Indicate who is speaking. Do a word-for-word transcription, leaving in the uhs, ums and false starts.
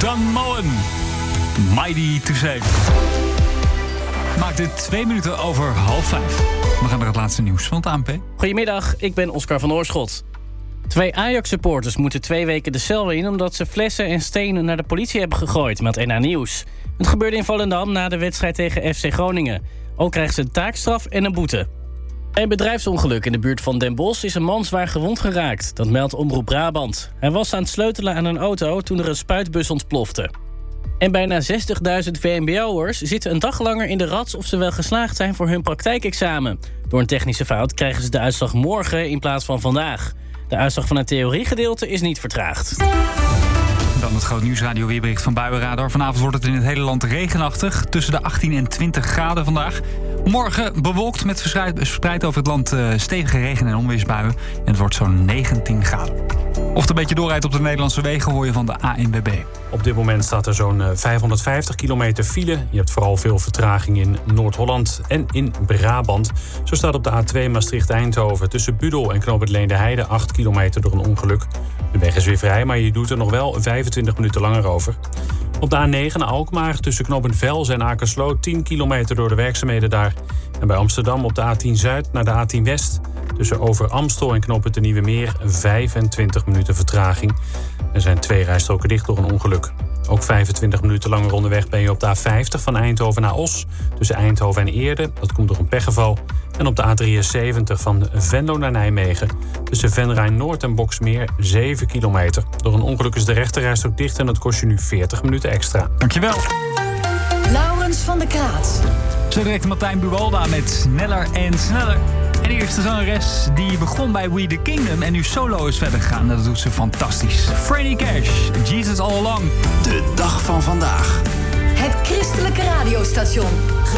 Speaker 1: Dan Moen. Mighty to Save. Maakt dit twee minuten over half vijf. We gaan naar het laatste nieuws van het A N P.
Speaker 2: Goedemiddag, ik ben Oscar van Oorschot. Twee Ajax-supporters moeten twee weken de cel in... omdat ze flessen en stenen naar de politie hebben gegooid, meldt N H Nieuws. Het gebeurde in Volendam na de wedstrijd tegen F C Groningen. Ook krijgen ze een taakstraf en een boete. Bij een bedrijfsongeluk in de buurt van Den Bosch is een man zwaar gewond geraakt. Dat meldt Omroep Brabant. Hij was aan het sleutelen aan een auto toen er een spuitbus ontplofte. En bijna zestigduizend V M B O'ers zitten een dag langer in de rats... of ze wel geslaagd zijn voor hun praktijkexamen. Door een technische fout krijgen ze de uitslag morgen in plaats van vandaag. De uitslag van het theoriegedeelte is niet vertraagd.
Speaker 1: Dan het groot nieuwsradio weerbericht van Buienradar. Vanavond wordt het in het hele land regenachtig. Tussen de achttien en twintig graden vandaag. Morgen bewolkt met verspreid, verspreid over het land uh, stevige regen- en onweersbuien. En het wordt zo'n negentien graden. Of het een beetje doorrijdt op de Nederlandse wegen hoor je van de A N W B.
Speaker 3: Op dit moment staat er zo'n vijfhonderdvijftig kilometer file. Je hebt vooral veel vertraging in Noord-Holland en in Brabant. Zo staat op de A twee Maastricht-Eindhoven tussen Budel en Knoop het Leenderheide acht kilometer door een ongeluk. De weg is weer vrij, maar je doet er nog wel vijfentwintig minuten langer over. Op de A negen naar Alkmaar tussen Knooppunt Vels en Akersloot tien kilometer door de werkzaamheden daar. En bij Amsterdam op de A tien Zuid naar de A tien West tussen Over Amstel en Knooppunt de Nieuwe Meer vijfentwintig minuten vertraging. Er zijn twee rijstroken dicht door een ongeluk. Ook vijfentwintig minuten langer onderweg ben je op de A vijftig van Eindhoven naar Os tussen Eindhoven en Eerde. Dat komt door een pechgeval. En op de A drieënzeventig van Venlo naar Nijmegen tussen Venray Noord en Boksmeer zeven kilometer. Door een ongeluk is de rechterrijstrook dicht en dat kost je nu veertig minuten extra.
Speaker 1: Dankjewel.
Speaker 4: Laurens van der Kraat.
Speaker 1: Zo direct Martijn Buwalda met Sneller en Sneller. En de eerste zangeres die begon bij We The Kingdom en nu solo is verder gegaan. Dat doet ze fantastisch. Franny Cash, Jesus All Along.
Speaker 5: De dag van vandaag.
Speaker 4: Het christelijke radiostation.